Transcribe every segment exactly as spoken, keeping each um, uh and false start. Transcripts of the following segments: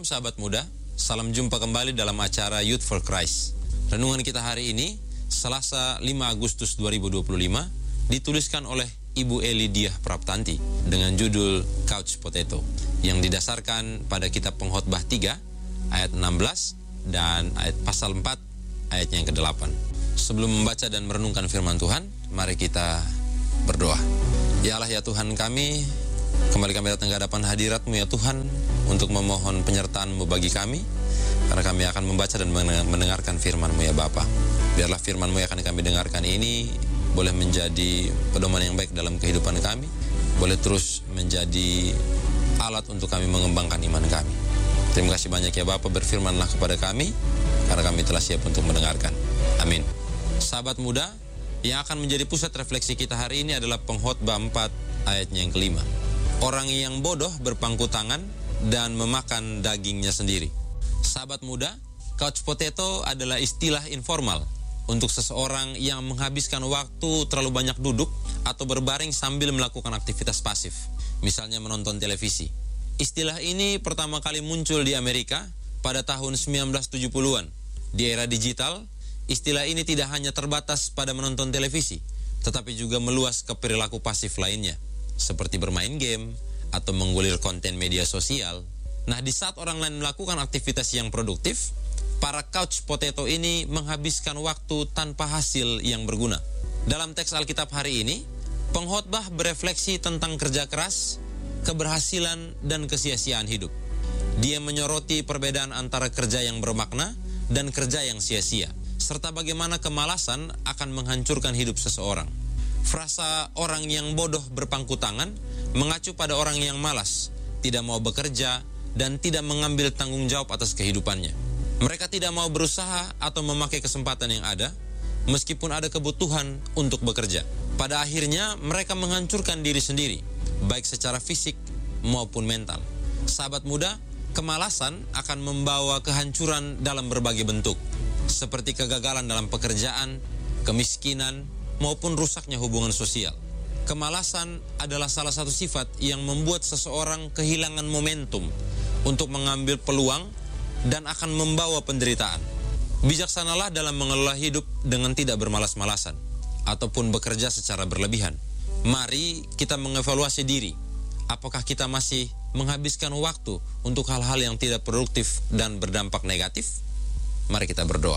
Shalom sahabat muda, salam jumpa kembali dalam acara Youth for Christ. Renungan kita hari ini, Selasa lima Agustus dua ribu dua puluh lima, dituliskan oleh Ibu Eli Diah Praptanti dengan judul Couch Potato, yang didasarkan pada kitab Pengkhotbah tiga, ayat enam belas, dan ayat pasal empat, ayat yang kedelapan. Sebelum membaca dan merenungkan firman Tuhan, mari kita berdoa. Ya Allah, ya Tuhan kami, kembali kami datang ke hadapan hadirat-Mu ya Tuhan, untuk memohon penyertaan-Mu bagi kami, karena kami akan membaca dan mendengarkan firman-Mu ya Bapa. Biarlah firman-Mu yang akan kami dengarkan ini boleh menjadi pedoman yang baik dalam kehidupan kami, boleh terus menjadi alat untuk kami mengembangkan iman kami. Terima kasih banyak ya Bapa, berfirmanlah kepada kami, karena kami telah siap untuk mendengarkan. Amin. Sahabat muda, yang akan menjadi pusat refleksi kita hari ini adalah Pengkhotbah empat ayatnya yang kelima. Orang yang bodoh berpangku tangan dan memakan dagingnya sendiri. Sahabat muda, couch potato adalah istilah informal untuk seseorang yang menghabiskan waktu terlalu banyak duduk atau berbaring sambil melakukan aktivitas pasif, misalnya menonton televisi. Istilah ini pertama kali muncul di Amerika pada tahun sembilan belas tujuh puluhan. Di era digital, istilah ini tidak hanya terbatas pada menonton televisi, tetapi juga meluas ke perilaku pasif lainnya, seperti bermain game atau menggulir konten media sosial. Nah, di saat orang lain melakukan aktivitas yang produktif, para couch potato ini menghabiskan waktu tanpa hasil yang berguna. Dalam teks Alkitab hari ini, pengkhotbah berefleksi tentang kerja keras, keberhasilan, dan kesia-siaan hidup. Dia menyoroti perbedaan antara kerja yang bermakna dan kerja yang sia-sia, serta bagaimana kemalasan akan menghancurkan hidup seseorang. Frasa orang yang bodoh berpangku tangan mengacu pada orang yang malas, tidak mau bekerja, dan tidak mengambil tanggung jawab atas kehidupannya. Mereka tidak mau berusaha atau memakai kesempatan yang ada, meskipun ada kebutuhan untuk bekerja. Pada akhirnya, mereka menghancurkan diri sendiri, baik secara fisik maupun mental. Sahabat muda, kemalasan akan membawa kehancuran dalam berbagai bentuk, seperti kegagalan dalam pekerjaan, kemiskinan, maupun rusaknya hubungan sosial. Kemalasan adalah salah satu sifat yang membuat seseorang kehilangan momentum untuk mengambil peluang dan akan membawa penderitaan. Bijaksanalah dalam mengelola hidup dengan tidak bermalas-malasan ataupun bekerja secara berlebihan. Mari kita mengevaluasi diri. Apakah kita masih menghabiskan waktu untuk hal-hal yang tidak produktif dan berdampak negatif? Mari kita berdoa.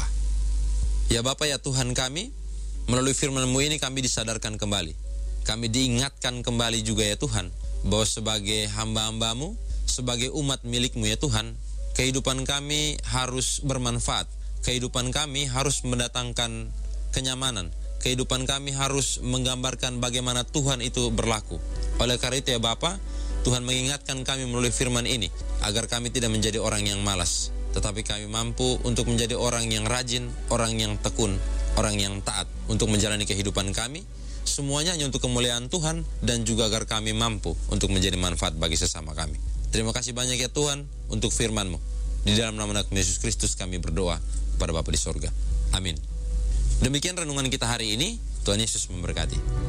Ya Bapa, ya Tuhan kami, melalui firman-Mu ini kami disadarkan kembali. Kami diingatkan kembali juga ya Tuhan, bahwa sebagai hamba-hamba-Mu, sebagai umat milik-Mu ya Tuhan, kehidupan kami harus bermanfaat. Kehidupan kami harus mendatangkan kenyamanan. Kehidupan kami harus menggambarkan bagaimana Tuhan itu berlaku. Oleh karena itu ya Bapa, Tuhan mengingatkan kami melalui firman ini, agar kami tidak menjadi orang yang malas, tetapi kami mampu untuk menjadi orang yang rajin, orang yang tekun, orang yang taat untuk menjalani kehidupan kami, semuanya hanya untuk kemuliaan Tuhan, dan juga agar kami mampu untuk menjadi manfaat bagi sesama kami. Terima kasih banyak ya Tuhan untuk firman-Mu. Di dalam nama Yesus Kristus kami berdoa kepada Bapa di sorga. Amin. Demikian renungan kita hari ini. Tuhan Yesus memberkati.